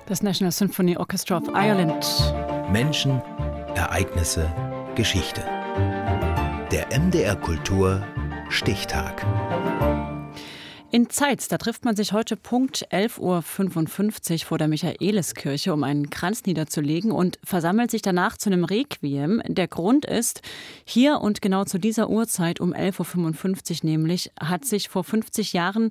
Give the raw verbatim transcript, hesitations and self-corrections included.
Das National Symphony Orchestra of Ireland. Menschen, Ereignisse, Geschichte. Der M D R Kultur Stichtag. In Zeitz, da trifft man sich heute Punkt elf Uhr fünfundfünfzig vor der Michaeliskirche, um einen Kranz niederzulegen und versammelt sich danach zu einem Requiem. Der Grund ist, hier und genau zu dieser Uhrzeit um elf Uhr fünfundfünfzig nämlich hat sich vor fünfzig Jahren